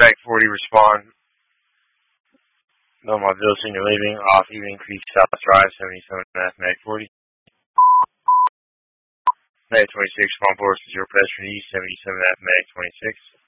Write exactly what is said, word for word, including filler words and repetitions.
Mag forty, respond. No, my bill senior leaving. Off Evening Creek South Drive, seventy-seven and a half, Mag forty. Mag twenty-six, Spawn Force, zero pedestrian east, seventy-seven and a half, Mag twenty-six.